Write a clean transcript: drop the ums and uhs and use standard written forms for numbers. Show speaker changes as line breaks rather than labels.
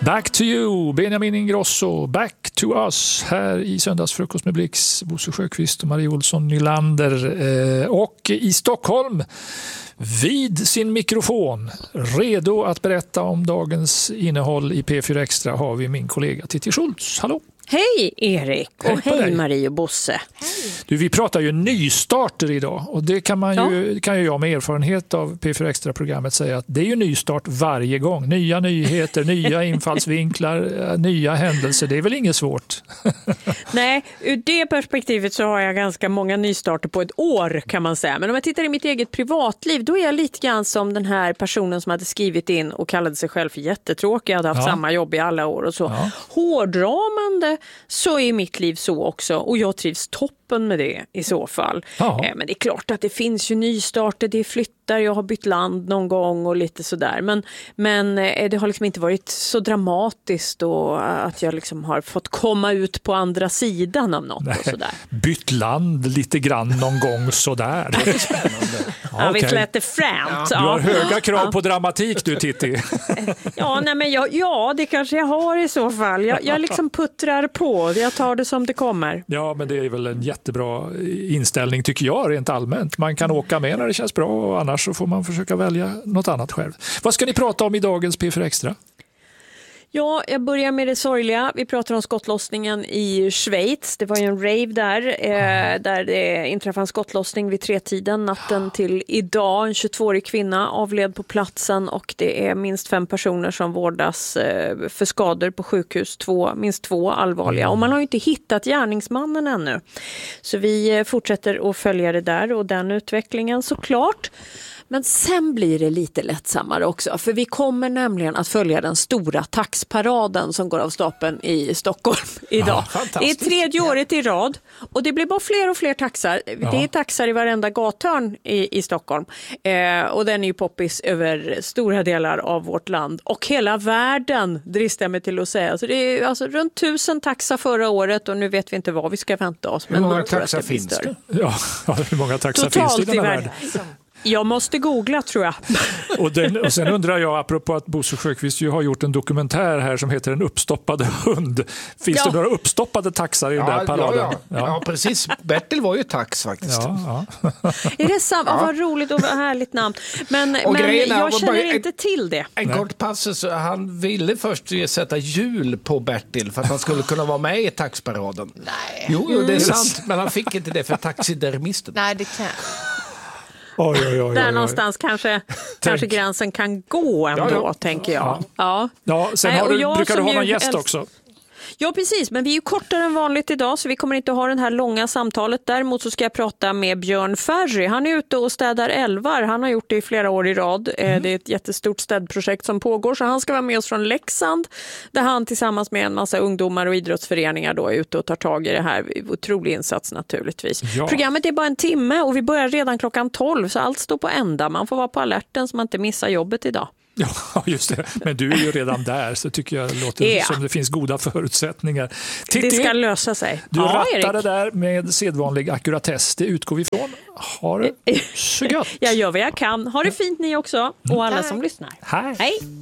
Back to you, Benjamin Ingrosso. Back to us här i Söndagsfrukost med Blix, Bosse Sjöqvist och Marie Olsson Nylander. Och i Stockholm vid sin mikrofon, redo att berätta om dagens innehåll i P4 Extra, har vi min kollega Titti Schultz. Hallå!
Hej Erik och hej Marie och Bosse.
Hej. Du, vi pratar ju nystarter idag och det kan ju jag med erfarenhet av P4 Extra-programmet säga att det är ju nystart varje gång. Nya nyheter, nya infallsvinklar, nya händelser. Det är väl inget svårt?
Nej, ur det perspektivet så har jag ganska många nystarter på ett år kan man säga. Men om jag tittar i mitt eget privatliv, då är jag lite grann som den här personen som hade skrivit in och kallade sig själv för jättetråkig. Jag hade haft samma jobb i alla år och så. Ja. Hårdrar man det så är mitt liv så också och jag trivs toppen med det i så fall. Men det är klart att det finns ju nystarter, det är flyttar, jag har bytt land någon gång och lite sådär. Men det har liksom inte varit så dramatiskt och att jag liksom har fått komma ut på andra sidan av något. Och sådär.
Bytt land lite grann någon gång sådär.
Ja, vi lät det främt.
Du har höga krav på dramatik du, Titti.
Ja, det kanske jag har i så fall. Jag liksom puttrar på, jag tar det som det kommer.
Ja, men det är väl en jättebra inställning tycker jag rent allmänt. Man kan åka med när det känns bra och annars så får man försöka välja något annat själv. Vad ska ni prata om i dagens P4 Extra?
Ja, jag börjar med det sorgliga. Vi pratar om skottlossningen i Schweiz. Det var ju en rave där det inträffade en skottlossning vid 3-tiden natten till idag. En 22-årig kvinna avled på platsen och det är minst 5 personer som vårdas för skador på sjukhus. Minst 2 allvarliga. Och man har ju inte hittat gärningsmannen ännu. Så vi fortsätter att följa det där och den utvecklingen såklart. Men sen blir det lite lättsammare också. För vi kommer nämligen att följa den stora taxparaden som går av stapeln i Stockholm idag. Det är 3:e året i rad. Och det blir bara fler och fler taxar. Ja. Det är taxar i varenda gathörn i Stockholm. Och den är ju poppis över stora delar av vårt land. Och hela världen dristar mig till att säga. Så det är alltså runt 1000 taxar förra året. Och nu vet vi inte vad vi ska vänta oss.
Hur många taxar finns det?
Ja, hur många taxar finns det i denna värld?
Jag måste googla tror jag.
Och sen undrar jag, apropå att Bosse Sjöqvist ju har gjort en dokumentär här som heter En uppstoppad hund. Finns det några uppstoppade taxar i den där paraden?
Ja, precis. Bertil var ju tax faktiskt.
Ja.
Är det sant? Vad roligt och vad härligt namn. Men jag känner inte till det.
En kort passus. Han ville först sätta hjul på Bertil för att han skulle kunna vara med i taxparaden.
Nej.
Jo, det är sant. Men han fick inte det för taxidermisten.
Nej, det kan
Oj.
Där någonstans kanske gränsen kan gå ändå, tänker jag.
Ja, sen brukar du ha någon gäst också.
Ja, precis. Men vi är ju kortare än vanligt idag så vi kommer inte ha det här långa samtalet. Däremot så ska jag prata med Björn Ferry. Han är ute och städar älvar. Han har gjort det i flera år i rad. Det är ett jättestort städprojekt som pågår. Så han ska vara med oss från Leksand. Där han tillsammans med en massa ungdomar och idrottsföreningar då är ute och tar tag i det här. Otrolig insats naturligtvis. Ja. Programmet är bara en timme och vi börjar redan 12:00. Så allt står på ända. Man får vara på alerten så man inte missar jobbet idag.
Ja, just det. Men du är ju redan där så tycker jag det låter som det finns goda förutsättningar. Titti,
det ska lösa sig.
Du rattar det där med sedvanlig akkuratess. Det utgår vi från. Ha det så gött.
Jag gör vad jag kan. Ha det fint ni också och alla som lyssnar.
Hej.